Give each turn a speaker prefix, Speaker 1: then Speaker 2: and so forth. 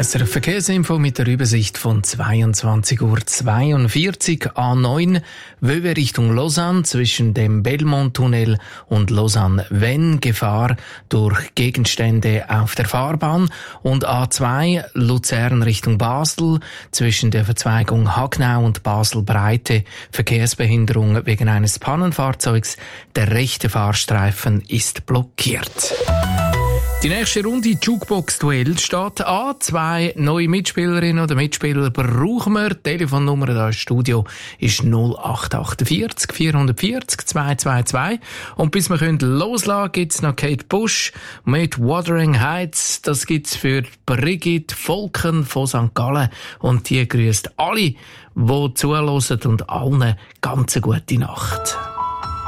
Speaker 1: SRF Verkehrsinfo mit der Übersicht von 22:42 Uhr. A9 Wöwe Richtung Lausanne zwischen dem Belmont-Tunnel und Lausanne-Vennes Gefahr durch Gegenstände auf der Fahrbahn. Und A2 Luzern Richtung Basel zwischen der Verzweigung Hagnau und Basel-Breite Verkehrsbehinderung wegen eines Pannenfahrzeugs. Der rechte Fahrstreifen ist blockiert. Die nächste Runde Jukebox-Duell steht an. 2 neue Mitspielerinnen oder Mitspieler brauchen wir. Die Telefonnummer da im Studio ist 0848 440 222. Und bis wir loslassen können, gibt's noch Kate Bush mit Wuthering Heights. Das gibt's für Brigitte Volken von St. Gallen. Und die grüßt alle, die zuhören, und allen ganz gute Nacht.